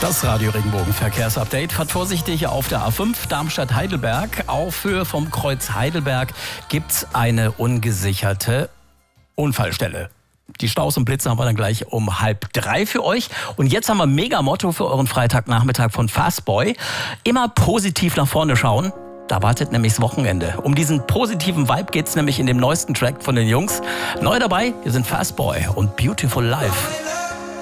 Das Radio Regenbogen Verkehrsupdate. Fahrt vorsichtig auf der A5 Darmstadt-Heidelberg. Auf Höhe vom Kreuz Heidelberg gibt's eine ungesicherte Unfallstelle. Die Staus und Blitze haben wir dann gleich um 2:30 für euch. Und jetzt haben wir ein Mega-Motto für euren Freitagnachmittag von Fastboy. Immer positiv nach vorne schauen. Da wartet nämlich das Wochenende. Um diesen positiven Vibe geht's nämlich in dem neuesten Track von den Jungs. Neu dabei, wir sind Fastboy und Beautiful Life.